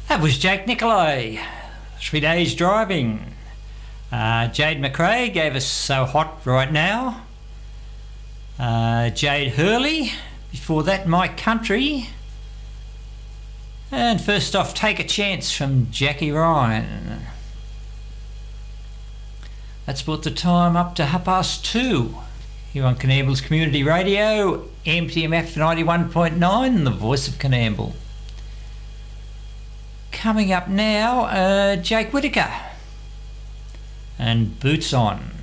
That was Jake Nicolai, 3 days driving. Jade McRae gave us So Hot Right Now. Jade Hurley, before that My Country. And first off, Take a Chance from Jackie Ryan. That's brought the time up to 2:30 here on Coonambles Community Radio, MTMF 91.9, the voice of Coonamble. Coming up now, Jake Whittaker and Boots On.